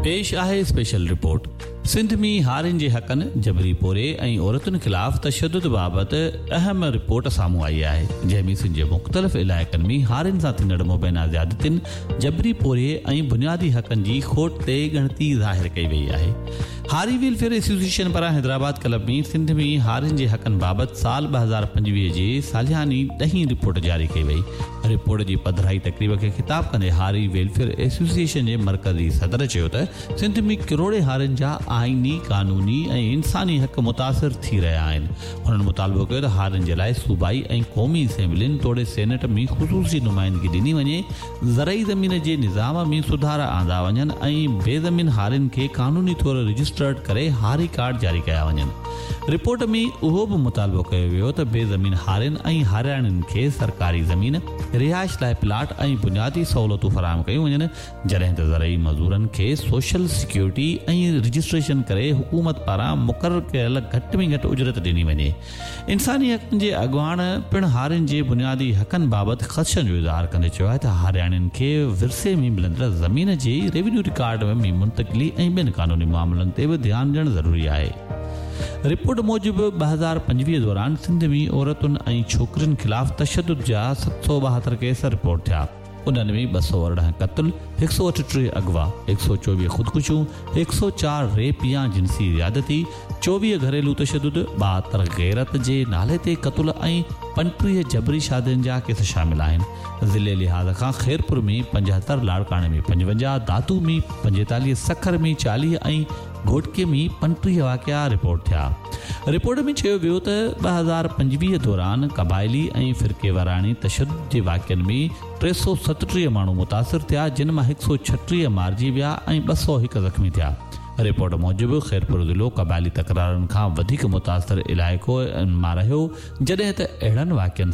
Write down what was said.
पेश आहे special report. Sindh में हारिन जे हक़नि जबरी पोरे ऐं औरतुनि ख़िलाफ़ तशद्दुद बाबति अहम रिपोर्ट साम्हूं आई आहे, जंहिंमें सिंध जे मुख़्तलिफ़ इलाइक़नि में हारिन सां थींदड़ मुबैना ज़्यादतियुनि, जबरी पोरे ऐं बुनियादी हक़नि जी खोट ते ॻणती ज़ाहिर कई वई आहे। हारी वेलफेयर एसोसिएशन पारां हैदराबाद क्लब में सिंध में हारिन जे हक़नि बाबति साल 2025 जे सालियानी 10हीं रिपोर्ट जारी कई वई। रिपोर्ट जी पधिराई तक़रीब खे ख़िताब कंदे हारी वेलफेयर एसोसिएशन जे मरकज़ी सदर चयो त सिंध में किरोड़े हारिन जा आइनी, कानूनी ऐं इंसानी हक़ मुतासिर थी रहिया आहिनि। हुननि मुतालबो कयो त हारिन जे लाइ सूबाई ऐं क़ौमी असेंबलियुनि तोड़े सेनेट में ख़ुसूसी नुमाइंदगी ॾिनी वञे, ज़रई ज़मीन जे निज़ाम में सुधार आंदा वञनि ऐं बेज़मीन हारिन खे कानूनी तौरु रजिस्टर्ड करे हारी कार्ड जारी कया वञनि। रिपोर्ट में उहो बि मुतालबो कयो वियो त बेज़मीन हारिन ऐं हारियाणियुनि खे सरकारी ज़मीन, रिहाइश लाइ प्लाट ऐं बुनियादी सहूलतूं फराहम कयूं वञनि, जॾहिं त ज़रई मज़दूरनि खे सोशल सिक्योरिटी ऐं रजिस्ट्रेशन करे हुकूमत पारां मुक़ररु कयल घटि में घटि उजरत ॾिनी वञे। इंसानी हक़नि जे अॻुवाण पिणु हारिन जे बुनियादी हक़नि बाबति ख़दशनि जो इज़हार कंदे चयो आहे त हारियाणियुनि खे विरसे में मिलंदड़ ज़मीन जी रेवेन्यू रिकॉर्ड में मुंतक़िली ऐं ॿियनि कानूनी मामलनि ते बि ध्यानु ॾियणु ज़रूरी आहे। रिपोर्ट मूजिबि 2025 दौरान सिंध में औरतुनि ऐं छोकिरियुनि ख़िलाफ़ तशद्दुद जा 772 केस रिपोर्ट थिया। उन्हनि में 218 क़त्ल, 138 अगवा, 124 ख़ुदकुशियूं, 104 रेप या जिनसी ज़्यादती, 24 घरेलू तशद्दुद, 72 गैरत जे नाले ते क़त्ल ऐं 35 जबरी शादियुनि जा केस शामिल आहिनि। ज़िले लिहाज़ खां खैरपुर में 75, लाड़काणे में 55, दातू में 45, सखर में 40 ऐं घोटके में 35 वाक़िया रिपोर्ट थिया। रिपोर्ट में चयो वियो त 2025 दौरान क़बाइली ऐं फ़िरक़े वाराणी तशद्दुद जे वाक़ियनि में 337 माण्हू मुतासिर थिया, जिन मां 136 मारिजी विया ऐं 201 ज़ख़्मी थिया। रिपोर्ट मूजिबि खैरपुर ज़िलो क़बाइली तकरारनि खां वधीक मुतासिर इलाइक़ो मां रहियो, जॾहिं त अहिड़नि वाक़ियनि